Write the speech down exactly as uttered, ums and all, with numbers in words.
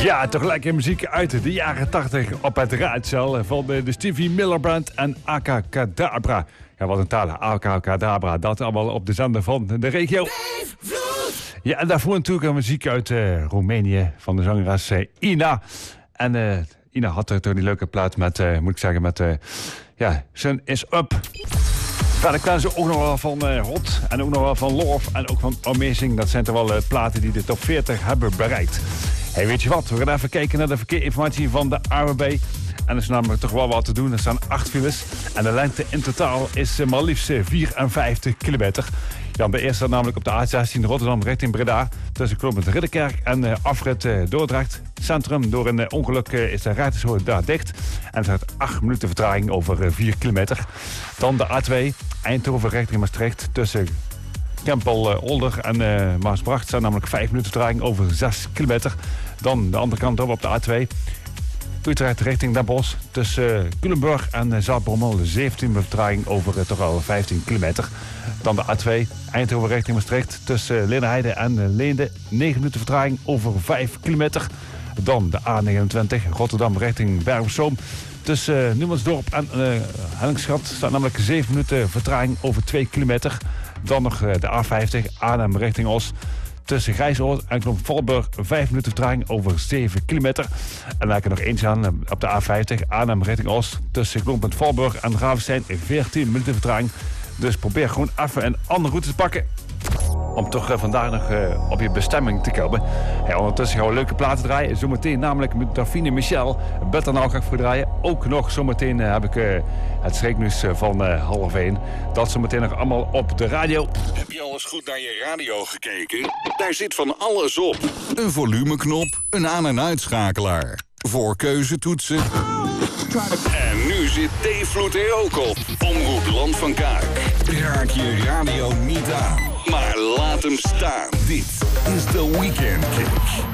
Ja, toch lekker muziek uit de jaren tachtig op het raadsel van de Stevie Miller Band en Akakadabra. Ja, wat een taal, Akakadabra, dat allemaal op de zender van de regio. Ja, en daarvoor natuurlijk een muziek uit uh, Roemenië van de zangeres uh, Ina. En uh, Ina had er toch die leuke plaat met, uh, moet ik zeggen, met, uh, ja, Sun is Up. Verder kwamen ze ook nog wel van uh, Hot en ook nog wel van Love en ook van Amazing. Dat zijn toch wel uh, platen die de top veertig hebben bereikt. Hey, weet je wat? We gaan even kijken naar de verkeersinformatie van de A W B. En er is namelijk toch wel wat te doen. Er staan acht files. En de lengte in totaal is uh, maar liefst vierenvijftig kilometer. Ja, de eerste namelijk op de A zestien Rotterdam richting Breda. Tussen knooppunt Ridderkerk en uh, afrit uh, Dordrecht. Centrum, door een uh, ongeluk uh, is de rijtjeshoorn daar dicht. En er staat acht minuten vertraging over uh, vier kilometer. Dan de A twee Eindhoven richting Maastricht. Tussen Kempel, uh, Older en uh, Maasbracht staan namelijk vijf minuten vertraging over zes kilometer. Dan de andere kant op op de A twee. Utrecht richting Den Bosch. Tussen uh, Culemborg en uh, Zaltbommel zeventien minuten vertraging over uh, toch al vijftien kilometer. Dan de A twee Eindhoven richting Maastricht. Tussen uh, Leenheide en uh, Leende negen minuten vertraging over vijf kilometer. Dan de A negenentwintig Rotterdam richting Bergen op Zoom. Tussen uh, Numansdorp en uh, Hellingschat staat namelijk zeven minuten vertraging over twee kilometer. Dan nog uh, de A vijftig Arnhem richting Os. Tussen Grijsoord en Knop Valburg vijf minuten vertraging over zeven kilometer. En dan heb ik er nog eentje aan op de A vijftig Arnhem richting Os. Tussen Knop Valburg en Ravenstein veertien minuten vertraging. Dus probeer gewoon even een andere route te pakken. Om toch uh, vandaag nog uh, op je bestemming te komen. Hey, ondertussen gaan we leuke platen draaien. Zometeen namelijk met Davine Michel. Better Now ga ik voor draaien. Ook nog zometeen uh, heb ik uh, het streeknieuws uh, van uh, half één. Dat zometeen nog allemaal op de radio. Heb je al eens goed naar je radio gekeken? Daar zit van alles op. Een volumeknop, een aan- en uitschakelaar. Voorkeuzetoetsen. En nu zit Dave Vloed er ook op. Omroep Land van Kaak. Raak je radio niet aan. Maar laat hem staan. Dit is The Weekend Kick.